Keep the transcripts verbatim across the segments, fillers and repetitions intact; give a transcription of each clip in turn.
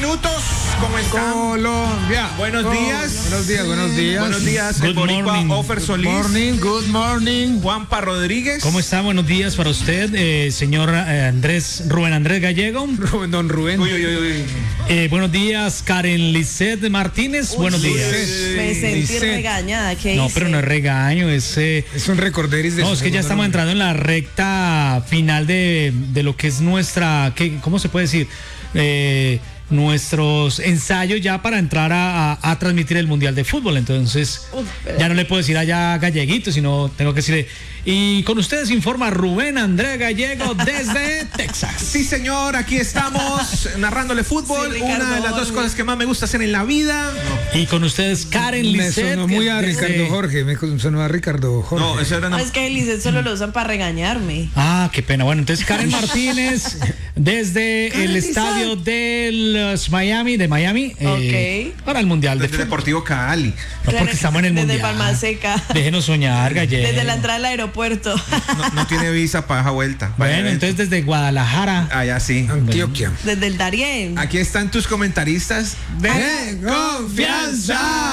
minutos. ¿Cómo están? Colombia. Buenos oh, días. Buenos días, buenos días. Buenos días, el Good boricua morning. Ofer Solís. Good morning, good morning. Juanpa Rodríguez. ¿Cómo está? Buenos días para usted, eh, señor eh, Andrés, Rubén Andrés Gallego. Rubén, don Rubén. Uy, uy, uy, uy. Eh, buenos días, Karen Lisset Martínez. buenos días. Me sentí Lisset. regañada. ¿Qué No, hice? pero no es regaño, es... eh, Es un recorderis de no, su es que ya segundo estamos nombre. entrando en la recta final de, de lo que es nuestra... ¿qué, ¿Cómo se puede decir? Eh, nuestros ensayos ya para entrar a, a, a transmitir el Mundial de Fútbol. Entonces, Uf, pero- ya no le puedo decir allá Galleguito, sino tengo que decirle... Y con ustedes informa Rubén Andrés Gallego desde Texas. Sí, señor, aquí estamos narrándole fútbol. Sí, Ricardo una de las dos Jorge. cosas que más me gusta hacer en la vida. Y con ustedes Karen Me Lisset. sonó muy a desde- Ricardo Jorge. Me sonó a Ricardo Jorge. No, eso era No, no. es que el Lisset solo lo usan para regañarme. Ah, qué pena. Bueno, entonces Karen Martínez desde Karen el Lisset. estadio de los Miami, de Miami, eh, Ok. para el Mundial de Desde Fútbol. Deportivo Cali. No, porque estamos en el Desde Mundial. Palma Seca. Déjenos soñar, Gallego. Desde la entrada al aeropuerto. No, no tiene visa para esa vuelta. Vaya, Bueno, ven. entonces desde Guadalajara. Allá sí. Antioquia. Desde el Darién. Aquí están tus comentaristas de confianza.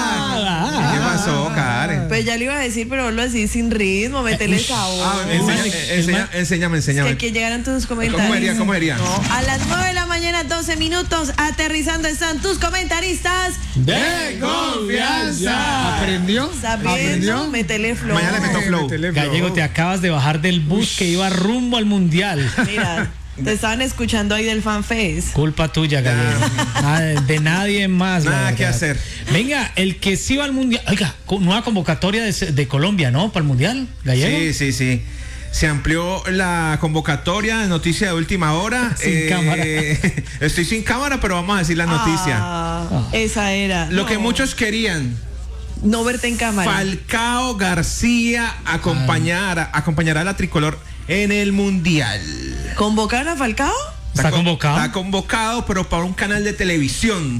Ah. ¿Qué pasó, Karen? Pues ya le iba a decir, pero lo así sin ritmo, métele sabor. Ah, enseña- Es enseña- más- enséñame, Es que enséñame. aquí llegaron tus comentarios. ¿Cómo sería? ¿Cómo sería? No, a las nueve de la mañana, doce minutos, aterrizando están tus comentaristas. De confianza. ¿Aprendió? Sabiendo, ¿Aprendió? métele flow. Mañana le meto flow. Métele flow. Gallego, te acabas de bajar del bus que iba rumbo al Mundial. Mira, te estaban escuchando ahí del FanFest. Culpa tuya, Gallego. Nada de, de nadie más. la Nada que verdad. hacer. Venga, el que sí va al Mundial. Oiga, con- nueva convocatoria de, de Colombia, ¿no? Para el Mundial, Gallego. Sí, sí, sí. Se amplió la convocatoria, noticia de última hora. Sin cámara. Estoy sin cámara, pero vamos a decir la noticia. Ah, esa era. Lo No, que muchos querían, no verte en cámara. Falcao García acompañará, acompañará a la tricolor en el Mundial. ¿Convocaron a Falcao? ¿Está con- convocado? Está convocado, pero para un canal de televisión.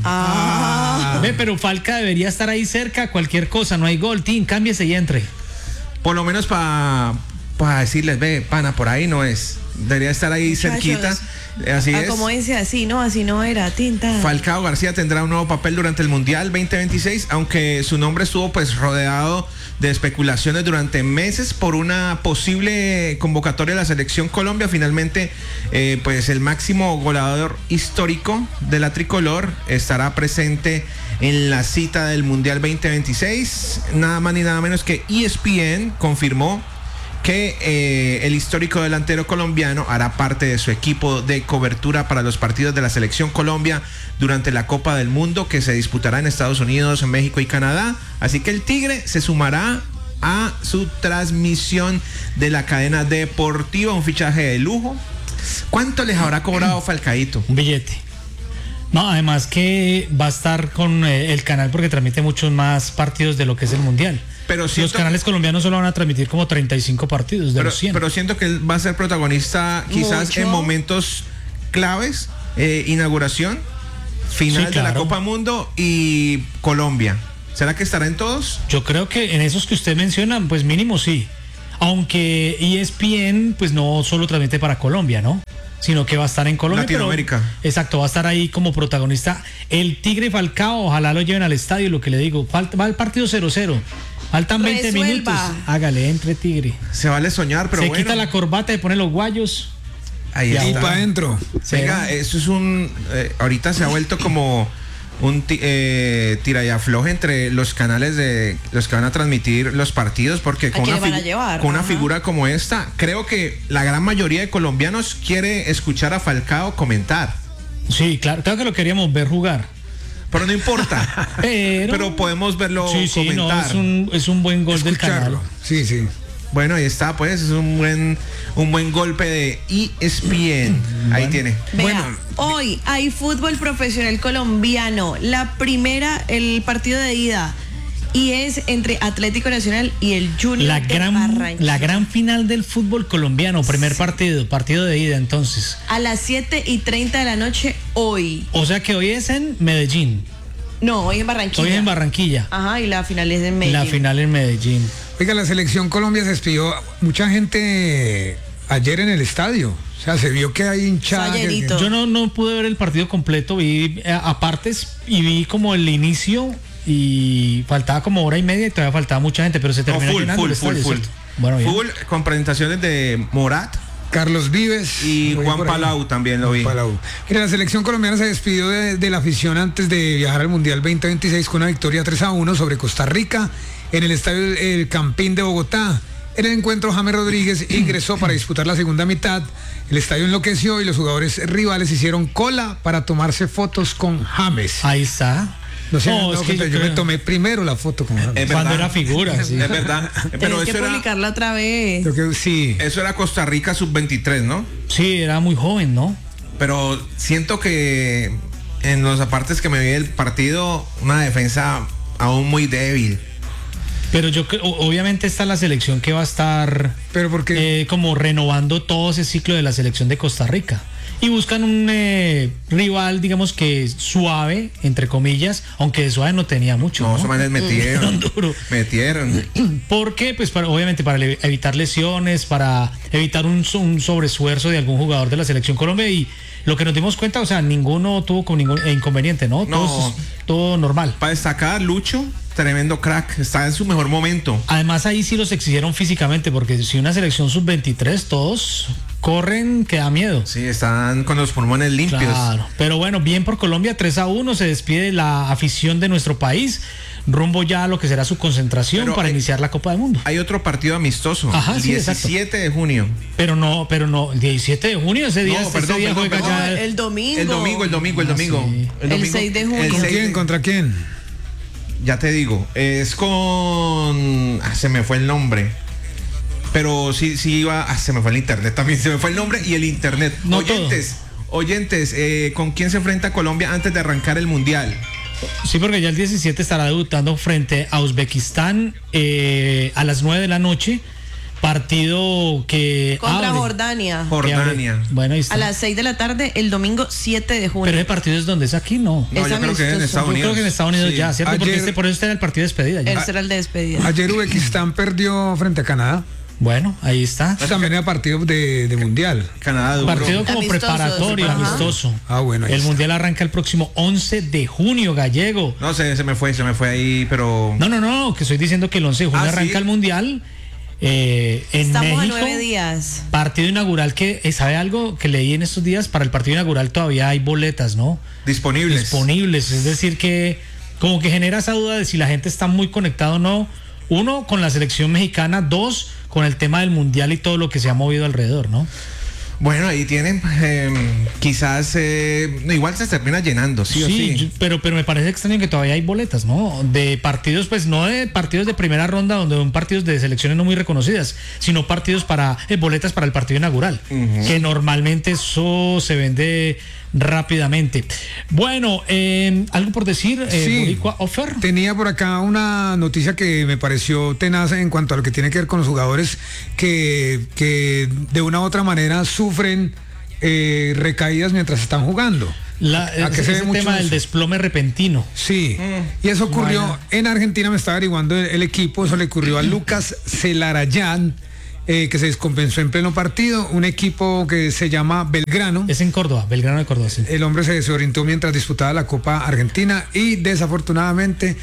Ah. Ve, pero Falca debería estar ahí cerca, cualquier cosa, no hay gol, Tim, cámbiese y entre. Por lo menos para para decirles, ve, pana, por ahí no es. Debería estar ahí Muchachos, cerquita. Así Ah, es. como dice así, no, así no era, tinta. Falcao García tendrá un nuevo papel durante el Mundial veinte veintiséis, aunque su nombre estuvo pues rodeado de especulaciones durante meses por una posible convocatoria de la selección Colombia. Finalmente, eh, pues el máximo goleador histórico de la tricolor estará presente en la cita del Mundial veinte veintiséis. Nada más ni nada menos que E S P N confirmó que eh, el histórico delantero colombiano hará parte de su equipo de cobertura para los partidos de la selección Colombia durante la Copa del Mundo que se disputará en Estados Unidos, México y Canadá. Así que el Tigre se sumará a su transmisión de la cadena deportiva, un fichaje de lujo. ¿Cuánto les habrá cobrado Falcaíto? Un billete. No, además que va a estar con eh, el canal porque transmite muchos más partidos de lo que es el Mundial. Pero Los siento, canales colombianos solo van a transmitir como treinta y cinco partidos de pero, los cien. pero siento que él va a ser protagonista quizás Mucho. en momentos claves, eh, inauguración, final Sí, de la claro. Copa Mundo y Colombia. ¿Será que estará en todos? Yo creo que en esos que usted menciona, pues mínimo sí. Aunque E S P N pues no solo transmite para Colombia, ¿no? Sino que va a estar en Colombia. pero- Latinoamérica. exacto, va a estar ahí como protagonista. El Tigre Falcao, ojalá lo lleven al estadio, lo que le digo. Falta, va el partido cero cero. Faltan veinte Resuelva. minutos. Hágale, entre Tigre. Se vale soñar, pero Se bueno. quita la corbata y pone los guayos. Ahí Y Y está. para adentro. Venga, eso es un... eh, ahorita se ha vuelto como un ti- eh, tira y afloje entre los canales de los que van a transmitir los partidos, porque con, quién una, van a figu- llevar? con una Ajá. figura como esta, creo que la gran mayoría de colombianos quiere escuchar a Falcao comentar. Sí, claro, claro que lo queríamos ver jugar. Pero no importa. Pero, Pero podemos verlo sí, sí, no, comentar. es un, es un buen gol del canal. Escucharlo. Sí, sí. Bueno, ahí está, pues, es un buen, un buen golpe de E S P N. Ahí tiene. Vea, Bueno. hoy hay fútbol profesional colombiano. La primera, el partido de ida. Y es entre Atlético Nacional y el Junior La de gran, Barranquilla. la gran final del fútbol colombiano, primer partido, partido de ida entonces. A las siete y treinta de la noche hoy. O sea que hoy es en Medellín, No, hoy en Barranquilla. hoy en Barranquilla, Ajá, y la final es en Medellín. la final en Medellín. Oiga, la selección Colombia se despidió. Mucha gente ayer en el estadio. O sea, se vio que hay hinchada. que- Sayerito. Yo no, no pude ver el partido completo, vi eh, a partes y vi como el inicio y faltaba como hora y media y todavía faltaba mucha gente, pero se No, terminó full, llenando full, el full, estadio, full. ¿cierto? Bueno, bien. Full, con presentaciones de Morat Carlos Vives y lo vi Juan por ahí. Palau también lo vi. Palau. Mira, la selección colombiana se despidió de, de la afición antes de viajar al Mundial veinte veintiséis con una victoria tres a uno sobre Costa Rica en el estadio El Campín de Bogotá. En el encuentro, James Rodríguez ingresó para disputar la segunda mitad. El estadio enloqueció y los jugadores rivales hicieron cola para tomarse fotos con James. Ahí está. No sé, No, no, es que yo, yo me creo- tomé primero la foto con James. Es Cuando verdad. era figura, sí. Es verdad. Pero Tienes que eso era, publicarla otra vez. Creo que sí. eso era Costa Rica sub veintitrés, ¿no? Sí, era muy joven, ¿no? Pero siento que en los apartes que me vi del partido, una defensa aún muy débil. Pero yo creo, o- obviamente esta es la selección que va a estar Pero porque eh, como renovando todo ese ciclo de la selección de Costa Rica. Y buscan un eh, rival, digamos que suave, entre comillas, aunque de suave no tenía mucho. No, ¿no? esos manes metieron. Duro. Metieron. ¿Por qué? Pues para, obviamente para le- evitar lesiones, para evitar un, so- un sobreesfuerzo de algún jugador de la selección Colombia. Y lo que nos dimos cuenta, o sea, ninguno tuvo con ningún eh, inconveniente, ¿no? No. Todos- todo normal. Para destacar, Lucho, tremendo crack, está en su mejor momento. Además ahí sí los exigieron físicamente, porque si una selección sub veintitrés, todos corren que da miedo. Sí, están con los pulmones limpios. Claro, pero bueno, bien por Colombia, tres a uno, se despide la afición de nuestro país, rumbo ya a lo que será su concentración Pero, para eh, iniciar la Copa del Mundo. Hay otro partido amistoso, Ajá, el sí, exacto. diecisiete de junio. Pero no, pero no, el diecisiete de junio, ese día, No, ese perdón, día perdón, juega perdón. ya No, el domingo. El domingo, el domingo, el Ah, domingo. sí. El domingo- seis de junio. el ¿con seis quién? de- ¿Contra quién? Ya te digo, es con... ah, se me fue el nombre. Pero sí, sí iba... ah, se me fue el internet también, se me fue el nombre y el internet. No oyentes, oyentes, eh, ¿con quién se enfrenta Colombia antes de arrancar el Mundial? Sí, porque ya el diecisiete estará debutando frente a Uzbekistán eh, a las nueve de la noche, partido que Contra abre- Jordania. que abre- Jordania. Bueno, ahí está. A las seis de la tarde, el domingo siete de junio. Pero ese partido es donde es aquí, no. No, Es yo creo que es en amistoso. Estados Yo Unidos. creo que en Estados Unidos Sí. ya, ¿cierto? Porque Ayer- este, por eso este era el partido de despedida ya. Ese era el de despedida. Ayer Uzbekistán perdió frente a Canadá. Bueno, ahí está. Eso también era partido de, de mundial. Canadá duro. Partido como Amistosos, preparatorio, ajá. amistoso. Ah, bueno, ahí El está. mundial arranca el próximo once de junio, gallego. No sé, se me fue, se me fue ahí, pero... No, no, no, que estoy diciendo que el once de junio Ah, arranca ¿sí? el mundial eh, en Estamos México. a nueve días. Partido inaugural que, eh, ¿sabe algo que leí en estos días? Para el partido inaugural todavía hay boletas, ¿no? Disponibles. Disponibles. Es decir, que como que genera esa duda de si la gente está muy conectada o no. Uno, con la selección mexicana. Dos, con el tema del mundial y todo lo que se ha movido alrededor, ¿no? Bueno, ahí tienen, eh, quizás, eh, igual se termina llenando, sí, o sí. yo- pero, pero me parece extraño que todavía hay boletas, ¿no? De partidos, pues no de partidos de primera ronda, donde son partidos de selecciones no muy reconocidas, sino partidos para, eh, boletas para el partido inaugural, que normalmente eso se vende rápidamente. Bueno, eh, ¿algo por decir, eh, Sí. Boricua Offer? Tenía por acá una noticia que me pareció tenaz en cuanto a lo que tiene que ver con los jugadores que, que de una u otra manera sufren eh, recaídas mientras están jugando. La, ¿A qué ese se ve mucho tema del eso? desplome repentino. Sí, y eso ocurrió Bueno. en Argentina, me estaba averiguando el, el equipo, eso le ocurrió a Lucas Celarayán, eh, que se descompensó en pleno partido, un equipo que se llama Belgrano. Es en Córdoba, Belgrano de Córdoba, sí. El hombre se desorientó mientras disputaba la Copa Argentina y desafortunadamente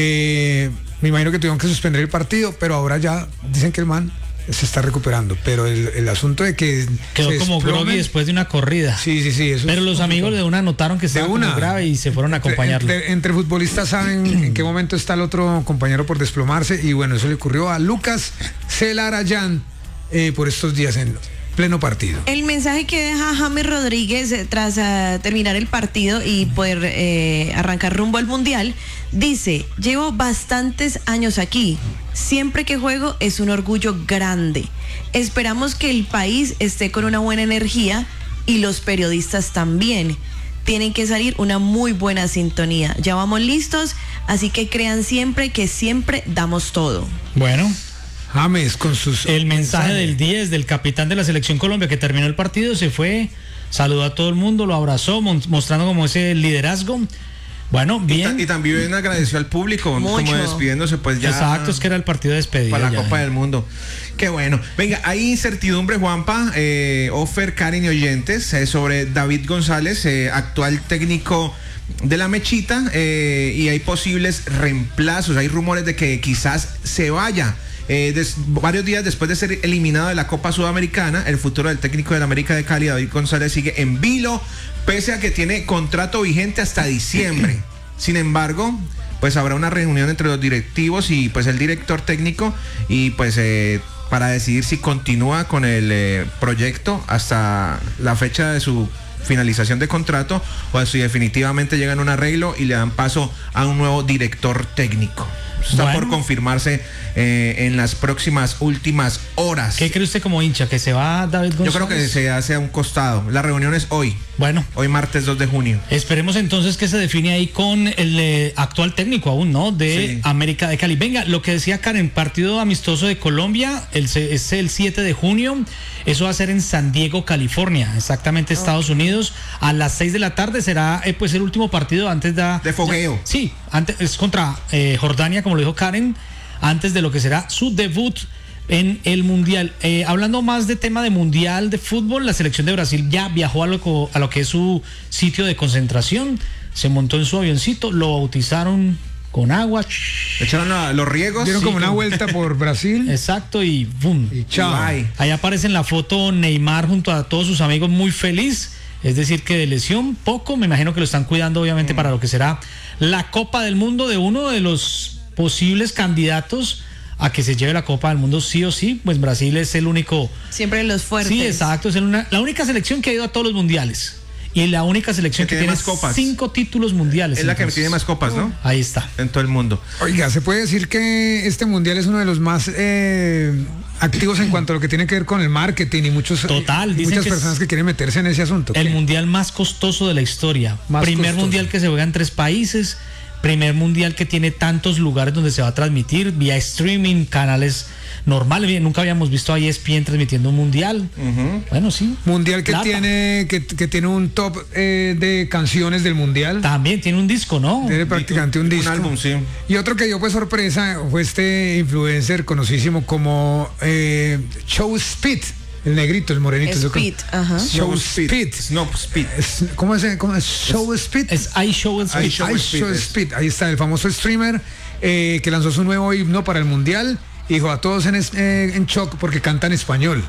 eh, me imagino que tuvieron que suspender el partido, pero ahora ya dicen que el man se está recuperando. Pero el, el asunto de que Quedó se como desplomen- groggy después de una corrida. Sí, sí, sí. Eso Pero es los complicado. amigos de una notaron que estaba como una. grave y se fueron a acompañarlo. Entre, entre futbolistas saben en qué momento está el otro compañero por desplomarse y bueno, eso le ocurrió a Lucas Celarayán eh, por estos días en pleno partido. El mensaje que deja James Rodríguez eh, tras eh, terminar el partido y poder eh, arrancar rumbo al Mundial, dice, llevo bastantes años aquí, siempre que juego es un orgullo grande, esperamos que el país esté con una buena energía y los periodistas también, tienen que salir una muy buena sintonía, ya vamos listos, así que crean siempre que siempre damos todo. Bueno, James con sus... el mensaje del diez del capitán de la selección Colombia que terminó el partido, se fue, saludó a todo el mundo, lo abrazó, mon- mostrando como ese liderazgo. Bueno, Y, bien. ta- y también agradeció al público, Mucho. como despidiéndose, pues ya. Exacto, es que era el partido de despedida. Para la ya. Copa del Mundo. Qué bueno. Venga, hay incertidumbre, Juanpa, eh, Ofer, Karen y oyentes, eh, sobre David González, eh, actual técnico de la Mechita, eh, y hay posibles reemplazos. Hay rumores de que quizás se vaya. Eh, des- varios días después de ser eliminado de la Copa Sudamericana, el futuro del técnico de la América de Cali, David González, sigue en vilo, pese a que tiene contrato vigente hasta diciembre. Sin embargo, pues habrá una reunión entre los directivos y pues el director técnico y pues eh, para decidir si continúa con el eh, proyecto hasta la fecha de su finalización de contrato o si definitivamente llegan a un arreglo y le dan paso a un nuevo director técnico. Está Bueno. por confirmarse eh, en las próximas últimas horas. ¿Qué cree usted como hincha? ¿Que se va David González? Yo creo que se hace a un costado. La reunión es hoy, Bueno, hoy martes dos de junio. esperemos entonces que se define ahí con el eh, actual técnico aún, ¿no? De Sí. América de Cali. Venga, lo que decía Karen, partido amistoso de Colombia, el, se- es el siete de junio. Eso va a ser en San Diego, California, exactamente Estados Unidos. A las seis de la tarde será eh, pues el último partido antes de... De fogueo. ya- sí, antes, es contra eh, Jordania, como lo dijo Karen, antes de lo que será su debut en el Mundial. Eh, hablando más de tema de Mundial de fútbol, la selección de Brasil ya viajó a lo, co- a lo que es su sitio de concentración, se montó en su avioncito, lo bautizaron con agua, Le echaron a los riegos. Dieron Sí, como una con- vuelta por Brasil exacto, y ¡boom! y chao. Bye. Ahí aparece en la foto Neymar junto a todos sus amigos muy feliz, es decir que de lesión poco, me imagino que lo están cuidando obviamente para lo que será la Copa del Mundo de uno de los posibles candidatos a que se lleve la Copa del Mundo sí o sí, pues Brasil es el único. Siempre los fuertes. Sí, exacto, es el una- la única selección que ha ido a todos los mundiales y la única selección Que que, tiene tiene más copas. cinco títulos mundiales. Es la que entonces. tiene más copas, ¿no? Ahí está. En todo el mundo. Oiga, se puede decir que este mundial es uno de los más eh, activos en cuanto a lo que tiene que ver con el marketing y muchos Total, y dicen muchas que personas es que quieren meterse en ese asunto. El ¿Qué? mundial más costoso de la historia. Más Primer costoso. mundial que se juega en tres países. Primer mundial que tiene tantos lugares donde se va a transmitir vía streaming, canales normales. Bien, nunca habíamos visto a E S P N transmitiendo un mundial. Bueno, sí. Mundial que Plata. tiene que, que tiene un top eh, de canciones del mundial. También tiene un disco, ¿no? Tiene prácticamente un disco. Un álbum, sí. Y otro que dio pues sorpresa fue este influencer conocísimo como eh, Show Speed, el negrito, el morenito. eso con- Speed, ajá. Show Speed. Snow Speed. Es- ¿Cómo es? ¿Cómo es? Show Speed. Es iShow el Ay, Show Ay, Speed Show es. Speed. Ahí está el famoso streamer eh, que lanzó su nuevo himno para el mundial y dijo a todos en, es- eh, en shock porque canta en español.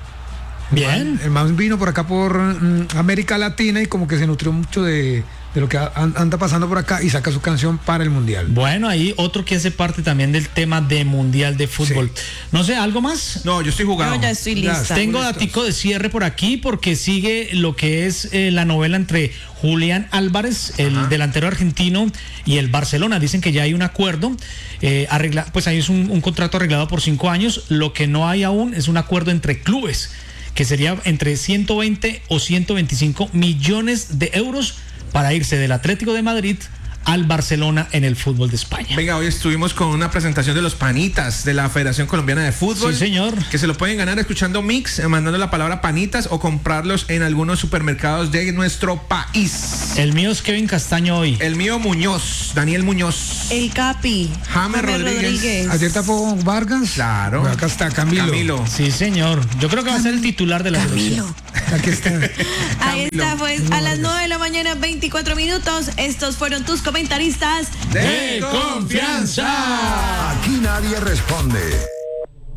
Bien. El man vino por acá por mm, América Latina y como que se nutrió mucho de, de lo que a- an- anda pasando por acá y saca su canción para el mundial. Bueno, ahí otro que hace parte también del tema de mundial de fútbol. No sé, ¿algo más? No, yo estoy jugado. Yo ya estoy Ya, lista. Tengo listos. datico de cierre por aquí porque sigue lo que es eh, la novela entre Julián Álvarez, el delantero argentino, y el Barcelona. Dicen que ya hay un acuerdo, eh, arregla, pues ahí es un, un contrato arreglado por cinco años. Lo que no hay aún es un acuerdo entre clubes, que sería entre ciento veinte o ciento veinticinco millones de euros para irse del Atlético de Madrid al Barcelona en el fútbol de España. Venga, hoy estuvimos con una presentación de los panitas de la Federación Colombiana de Fútbol. Sí, señor. Que se lo pueden ganar escuchando Mix, eh, mandando la palabra panitas o comprarlos en algunos supermercados de nuestro país. El mío es Kevin Castaño hoy. El mío Muñoz, Daniel Muñoz. El Capi. James Rodríguez. Ayer tapó Vargas. Claro. Bueno, acá está Camilo. Camilo. Sí, señor. Yo creo que va a ser el titular de la selección. Aquí está. Ahí está, pues a las nueve de la mañana, veinticuatro minutos. Estos fueron tus comentaristas. De confianza. Aquí nadie responde.